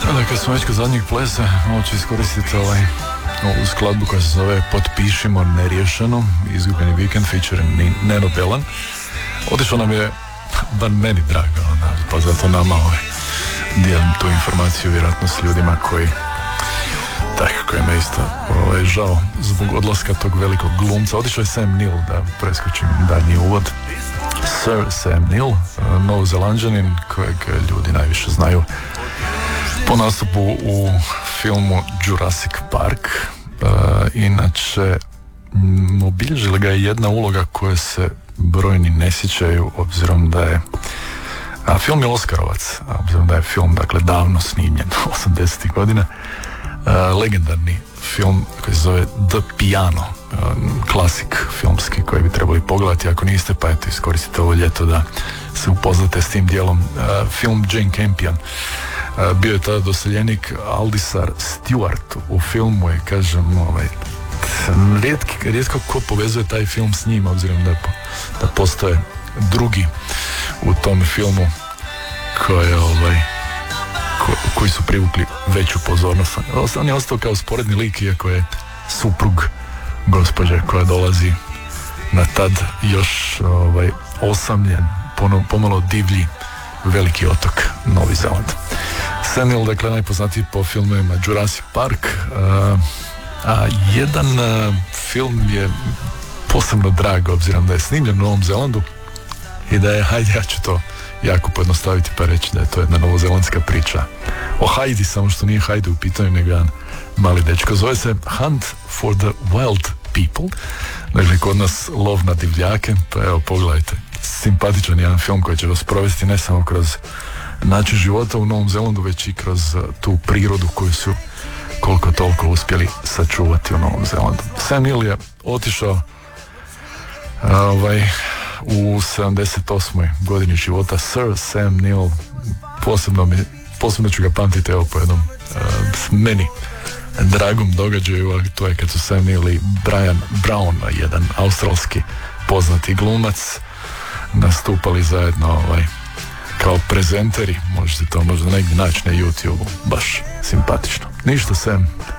Kada kad smo već kod zadnjeg plesa, malo ću iskoristiti ovu skladbu koja se zove Potpišimo neriješeno, izgubljeni vikend featuring Neno Belan. Otišao nam je, bar meni drago, pa zato nama dijelim tu informaciju vjerojatno s ljudima koji kojima je isto žao zbog odlaska tog velikog glumca. Otišao je Sam Neill, da preskočim daljnji uvod. Sir Sam Neill, Novozelanđanin kojeg ljudi najviše znaju po nastupu u filmu Jurassic Park. Inače, obilježila ga je jedna uloga koje se brojni ne sjećaju, obzirom da je film je Oskarovac, obzirom da je film davno snimljen, 80. godina. Legendarni film koji se zove The Piano, klasik filmski koji bi trebali pogledati, ako niste, pa eto, iskoristite ovo ljeto da se upoznate s tim dijelom. Film Jane Campion, bio je tada doseljenik Aldisar Stewart u filmu i kažem, rijetko ko povezuje taj film s njim, obzirom da postoje drugi u tom filmu koji su privukli veću pozornost. On je ostao kao sporedni lik, iako je suprug gospođe koja dolazi na tad još osamljen, pomalo divlji veliki otok Novi Zeland. Sam Neill, najpoznatiji po filmovima Jurassic Park, a jedan film je posebno drag, obzirom da je snimljen u Novom Zelandu i da je, ja ću to jako pojednostaviti pa reći da je to jedna novozelandska priča o Heidi, samo što nije Heidi u pitanju, nego jedan mali dečko. Zove se Hunt for the Wild People, kod nas lov na divljake, pa evo pogledajte, simpatičan jedan film koji će vas provesti ne samo kroz način života u Novom Zelandu, već i kroz tu prirodu koju su koliko toliko uspjeli sačuvati u Novom Zelandu. Sam Neill je otišao u 78. godini života. Sir Sam Neill, posebno ću ga pamtiti po jednom meni dragom događaju, a to je kad su Sam Neill i Brian Brown, jedan australski poznati glumac, nastupali zajedno kao prezenteri. Možete to možda negdje naći na YouTube-u, baš simpatično. Ništa, Sam,